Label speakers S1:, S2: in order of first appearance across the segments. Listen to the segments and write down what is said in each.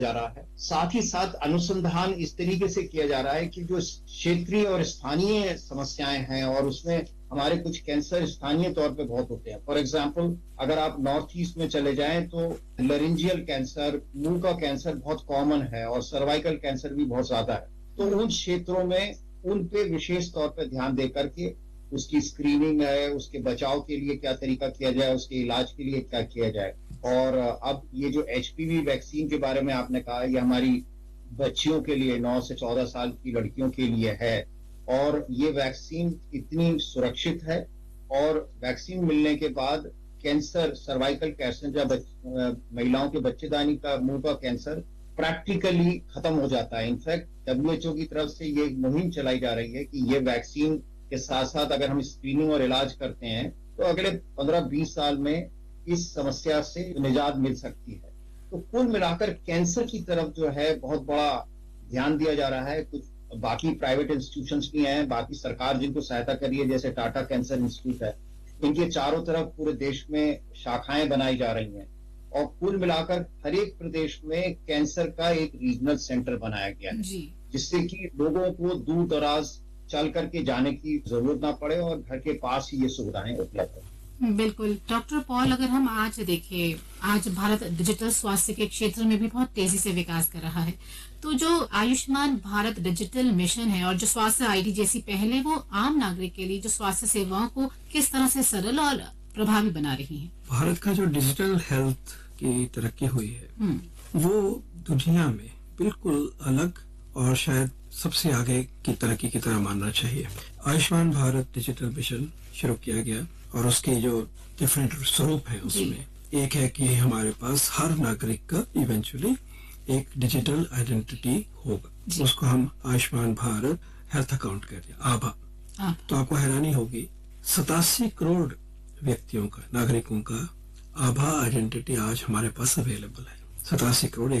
S1: जा रहा है। साथ ही साथ अनुसंधान इस तरीके से किया जा रहा है कि जो क्षेत्रीय और स्थानीय समस्याएं हैं और उसमें हमारे कुछ कैंसर स्थानीय तौर पे बहुत होते हैं। फॉर एग्जाम्पल, अगर आप नॉर्थ ईस्ट में चले जाएं तो लरिंजियल कैंसर, मुंह का कैंसर बहुत कॉमन है और सर्वाइकल कैंसर भी बहुत ज्यादा है। तो उन क्षेत्रों में उन पे विशेष तौर पर ध्यान दे करके उसकी स्क्रीनिंग है, उसके बचाव के लिए क्या तरीका किया जाए, उसके इलाज के लिए क्या किया जाए। और अब ये जो एचपीवी वैक्सीन के बारे में आपने कहा, ये हमारी बच्चियों के लिए 9 से 14 साल की लड़कियों के लिए है और ये वैक्सीन इतनी सुरक्षित है और वैक्सीन मिलने के बाद कैंसर, सर्वाइकल कैंसर या महिलाओं के बच्चेदानी का मुंह का कैंसर प्रैक्टिकली खत्म हो जाता है। इनफैक्ट डब्ल्यूएचओ की तरफ से ये मुहिम चलाई जा रही है कि ये वैक्सीन के साथ साथ अगर हम स्क्रीनिंग और इलाज करते हैं तो अगले 15-20 साल में इस समस्या से निजात मिल सकती है। तो कुल मिलाकर कैंसर की तरफ जो है बहुत बड़ा ध्यान दिया जा रहा है। कुछ बाकी प्राइवेट इंस्टीट्यूशंस भी हैं, बाकी सरकार जिनको सहायता कर रही है, जैसे टाटा कैंसर इंस्टीट्यूट है, इनके चारों तरफ पूरे देश में शाखाएं बनाई जा रही हैं और कुल मिलाकर हर एक प्रदेश में कैंसर का एक रीजनल सेंटर बनाया गया है, जिससे कि लोगों को दूर दराज चल करके जाने की जरूरत ना पड़े और घर के पास ही ये सुविधाएं उपलब्ध है।
S2: बिल्कुल डॉक्टर पॉल, अगर हम आज देखें, आज भारत डिजिटल स्वास्थ्य के क्षेत्र में भी बहुत तेजी से विकास कर रहा है। तो जो आयुष्मान भारत डिजिटल मिशन है और जो स्वास्थ्य आईडी जैसी पहले, वो आम नागरिक के लिए जो स्वास्थ्य सेवाओं को किस तरह से सरल और प्रभावी बना रही है?
S3: भारत का जो डिजिटल हेल्थ की तरक्की हुई है वो दुनिया में बिल्कुल अलग और शायद सबसे आगे की तरक्की की तरह मानना चाहिए। आयुष्मान भारत डिजिटल मिशन शुरू किया गया और उसके जो डिफरेंट स्वरूप है उसमें एक है कि हमारे पास हर नागरिक का इवेंचुअली एक डिजिटल आइडेंटिटी होगा, उसको हम आयुष्मान भारत हेल्थ अकाउंट कहते हैं, आभा। तो आपको हैरानी होगी 87 करोड़ व्यक्तियों का, नागरिकों का आभा आइडेंटिटी आज हमारे पास अवेलेबल है। 87 करोड़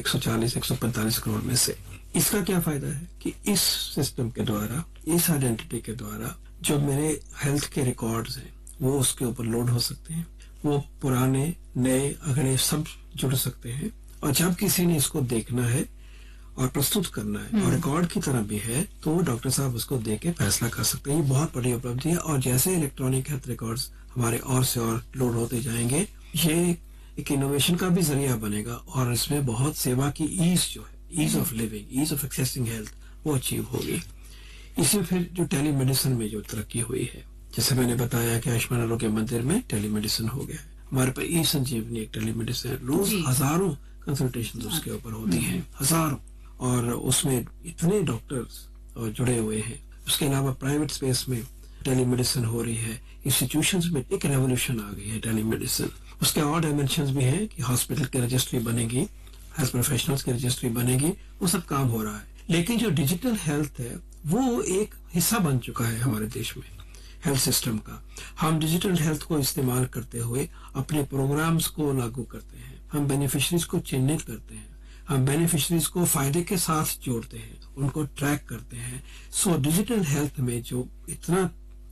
S3: 145 करोड़ में से। इसका क्या फायदा है कि इस सिस्टम के द्वारा, इस आइडेंटिटी के द्वारा जो मेरे हेल्थ के रिकॉर्ड्स हैं वो उसके ऊपर लोड हो सकते हैं, वो पुराने नए अगले सब जुड़ सकते हैं और जब किसी ने इसको देखना है और प्रस्तुत करना है और रिकॉर्ड की तरह भी है तो डॉक्टर साहब उसको देख के फैसला कर सकते हैं। ये बहुत बड़ी उपलब्धि है और जैसे इलेक्ट्रॉनिक हेल्थ रिकॉर्ड्स हमारे और से और लोड होते जाएंगे, ये एक इनोवेशन का भी जरिया बनेगा और इसमें बहुत सेवा की ईज जो है, ease of living, ease of accessing health, वो अचीव होगी। इसमें फिर जो टेलीमेडिसिन में जो तरक्की हुई है, जैसे मैंने बताया कि आयुष्मान आरोग्य मंदिर में टेलीमेडिसिन हो गया है, हमारे पास ई संजीवनी एक टेलीमेडिसिन, रोज हजारों कंसल्टेशन उसके ऊपर होती हैं, हजारों, और उसमें इतने डॉक्टर्स जुड़े हुए हैं। उसके अलावा प्राइवेट स्पेस में टेलीमेडिसिन हो रही है, इंस्टीट्यूशंस में एक रेवोल्यूशन आ गई है टेलीमेडिसिन। उसके और डायमेंशंस भी हैं कि हॉस्पिटल की रजिस्ट्री बनेगी, हेल्थ प्रोफेशनल्स की रजिस्ट्री बनेगी, वो सब काम हो रहा है। लेकिन जो डिजिटल हेल्थ है वो एक हिस्सा बन चुका है हमारे देश में हेल्थ सिस्टम का। हम डिजिटल हेल्थ को इस्तेमाल करते हुए अपने प्रोग्राम्स को लागू करते हैं, हम बेनिफिशरीज को चिन्हित करते हैं, हम बेनिफिशरीज को फायदे के साथ जोड़ते हैं, उनको ट्रैक करते हैं। सो डिजिटल हेल्थ में जो इतना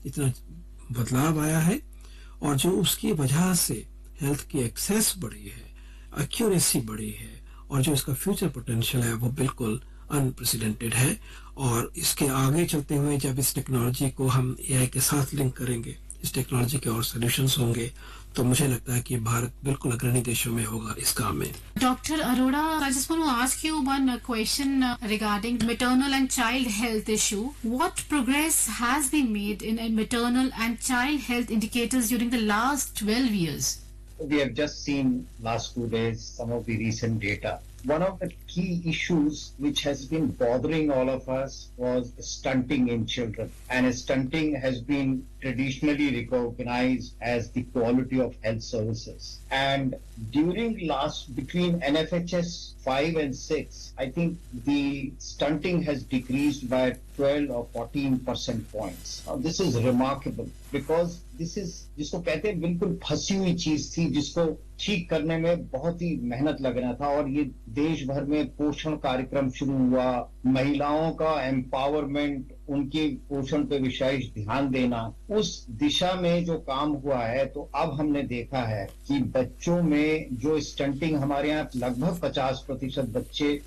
S3: बदलाव आया है और जो उसकी वजह से हेल्थ की एक्सेस बढ़ी है, एक्यूरेसी बढ़ी है और जो इसका फ्यूचर पोटेंशियल है वो बिल्कुल अनप्रेसिडेंटेड है। और इसके आगे चलते हुए जब इस टेक्नोलॉजी को हम एआई के साथ लिंक करेंगे, इस टेक्नोलॉजी के और सोल्यूशंस होंगे, तो मुझे लगता है कि भारत बिल्कुल अग्रणी देशों में होगा इस काम में।
S2: Dr. Arora, I just want to ask you one question regarding maternal and child health issue. What progress has been made in maternal and child health indicators during the last 12 years?
S1: We have just seen last 2 days some of the recent data. One of the key issues which has been bothering all of us was stunting in children, and stunting has been traditionally recognized as the quality of health services. And during between NFHS 5 and 6, I think the stunting has decreased by 12 or 14% points. Now, this is remarkable because this is जिसको कहते हैं बिल्कुल फंसी हुई चीज थी, जिसको ठीक करने में बहुत ही मेहनत लगना था। और ये देश भर में पोषण कार्यक्रम शुरू हुआ, महिलाओं का एम्पावरमेंट, उनके पोषण पे विशेष ध्यान देना, उस दिशा में जो काम हुआ है, तो अब हमने देखा है कि बच्चों में जो स्टंटिंग हमारे यहाँ लगभग 50% बच्चे